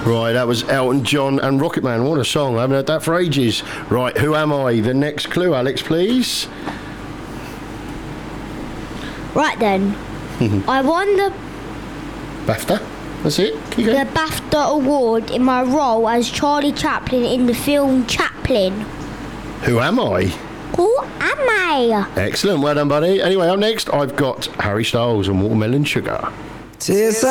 Right, that was Elton John and Rocketman. What a song. I haven't heard that for ages. Right, who am I? The next clue, Alex, please. Right then. I won the BAFTA. That's it. Keep going. the BAFTA award in my role as Charlie Chaplin in the film Chaplin. Who am I? Who am I? Excellent. Well done, buddy. Anyway, up next, I've got Harry Styles and Watermelon Sugar. Tears